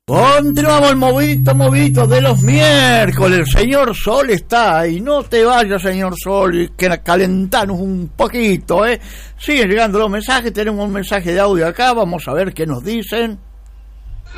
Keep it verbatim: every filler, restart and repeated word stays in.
Continuamos el movidito, movidito de los miércoles. El señor Sol está ahí. No te vayas, señor Sol, que calentanos un poquito, ¿eh? Siguen llegando los mensajes. Tenemos un mensaje de audio acá. Vamos a ver qué nos dicen.